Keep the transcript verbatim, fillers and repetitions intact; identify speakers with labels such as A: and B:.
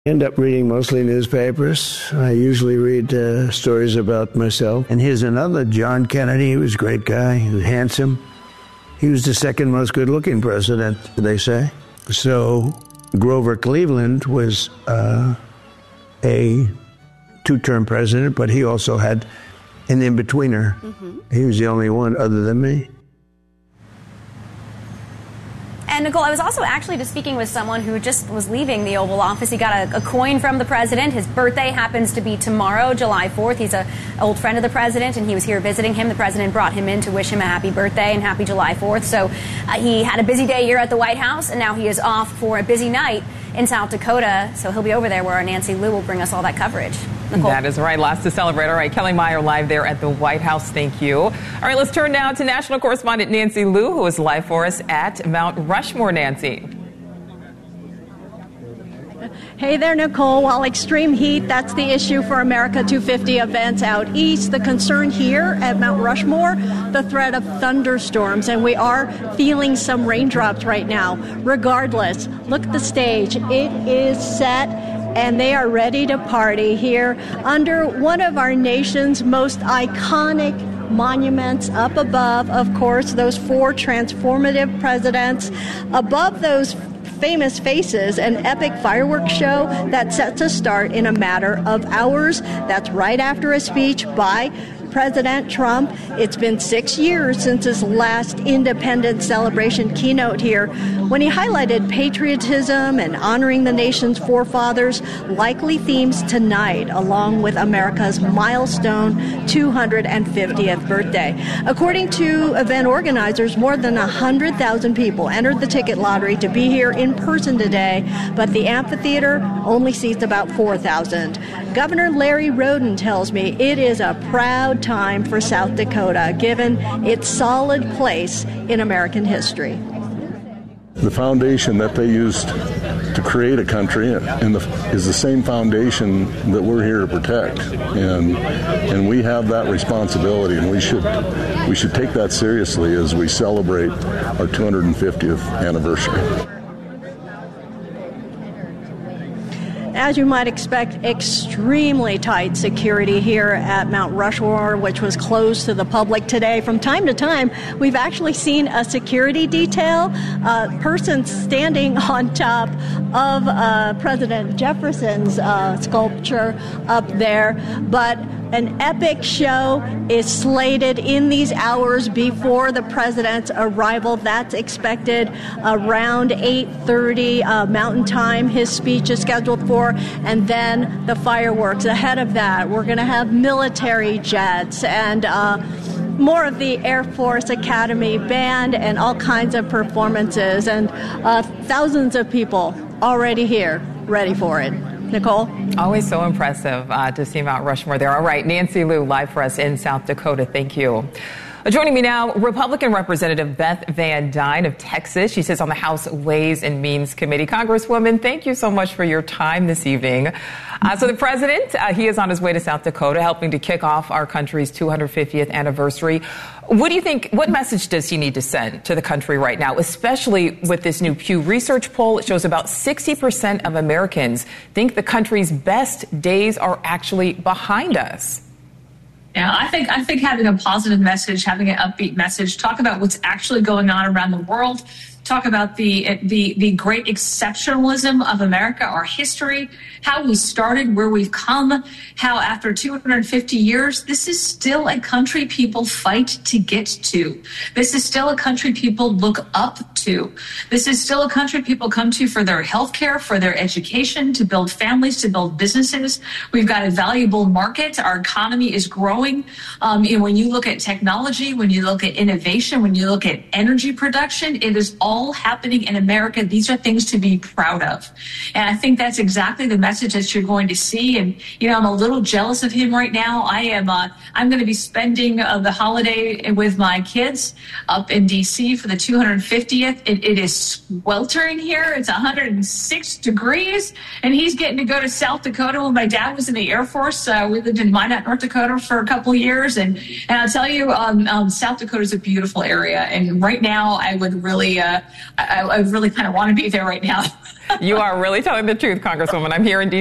A: End up reading mostly newspapers. I usually read uh, stories about myself. And here's another, John Kennedy. He was a great guy. He was handsome. He was the second most good-looking president, they say. So Grover Cleveland was uh, a two-term president, but he also had an in-betweener. Mm-hmm. He was the only one other than me.
B: And Nicole, I was also actually just speaking with someone who just was leaving the Oval Office. He got a, a coin from the president. His birthday happens to be tomorrow, July fourth. He's an old friend of the president, and he was here visiting him. The president brought him in to wish him a happy birthday and happy July fourth. So uh, he had a busy day here at the White House, and now he is off for a busy night in South Dakota. So he'll be over there where our Nancy Liu will bring us all that coverage. Nicole?
C: That is right. Lots to celebrate. All right, Kelly Meyer live there at the White House. Thank you. All right, let's turn now to national correspondent Nancy Liu, who is live for us at Mount Rushmore. Nancy.
D: Hey there, Nicole. While extreme heat, that's the issue for America two fifty events out east. The concern here at Mount Rushmore, the threat of thunderstorms, and we are feeling some raindrops right now. Regardless, look at the stage. It is set, and they are ready to party here under one of our nation's most iconic monuments. Up above, of course, those four transformative presidents. Above those famous faces, an epic fireworks show that set to start in a matter of hours. That's right after a speech by President Trump. It's been six years since his last independence celebration keynote here, when he highlighted patriotism and honoring the nation's forefathers, likely themes tonight, along with America's milestone two hundred fiftieth birthday. According to event organizers, more than one hundred thousand people entered the ticket lottery to be here in person today, but the amphitheater only seats about four thousand. Governor Larry Roden tells me it is a proud time for South Dakota, given its solid place in American history.
E: The foundation that they used to create a country and the, is the same foundation that we're here to protect, and and we have that responsibility, and we should we should take that seriously as we celebrate our two hundred fiftieth anniversary.
D: As you might expect, extremely tight security here at Mount Rushmore, which was closed to the public today. From time to time, we've actually seen a security detail, a person standing on top of uh, President Jefferson's uh, sculpture up there. But an epic show is slated in these hours before the president's arrival. That's expected around eight thirty uh, Mountain Time. His speech is scheduled for, and then the fireworks. Ahead of that, we're going to have military jets and uh, more of the Air Force Academy band and all kinds of performances, and uh, thousands of people already here, ready for it. Nicole?
C: Always so impressive uh, to see Mount Rushmore there. All right, Nancy Liu live for us in South Dakota. Thank you. Uh, joining me now, Republican Representative Beth Van Duyne of Texas. She sits on the House Ways and Means Committee. Congresswoman, thank you so much for your time this evening. Uh, so the president, uh, he is on his way to South Dakota, helping to kick off our country's two hundred fiftieth anniversary. What do you think, what message does he need to send to the country right now, especially with this new Pew Research poll? It shows about sixty percent of Americans think the country's best days are actually behind us.
F: Yeah, I think I think having a positive message, having an upbeat message, talk about what's actually going on around the world, talk about the the the great exceptionalism of America, our history, how we started, where we've come, how after two hundred fifty years, this is still a country people fight to get to. This is still a country people look up to. This is still a country people come to for their health care, for their education, to build families, to build businesses. We've got a valuable market. Our economy is growing. Um, you know, when you look at technology, when you look at innovation, when you look at energy production, it is all happening in America. These are things to be proud of. And I think that's exactly the message that you're going to see. And, you know, I'm a little jealous of him right now. I am, uh, I'm going to be spending uh, the holiday with my kids up in D C for the two hundred fiftieth. thirtieth. It, it is sweltering here. It's one hundred six degrees, and he's getting to go to South Dakota. When my dad was in the Air Force, uh, we lived in Minot, North Dakota for a couple of years, and, and I'll tell you, um, um, South Dakota is a beautiful area, and right now I would really, uh, I, I really kind of want to be there right now.
C: You are really telling the truth, Congresswoman. I'm here in D C